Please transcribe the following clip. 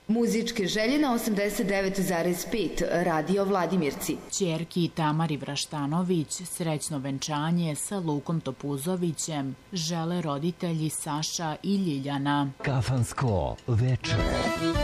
Muzičke želje na 89,5 Radio Vladimirci. Ćerki Tamari Vraštanović srećno venčanje sa Lukom Topuzovićem žele roditelji Saša i Ljiljana. Kafansko večer.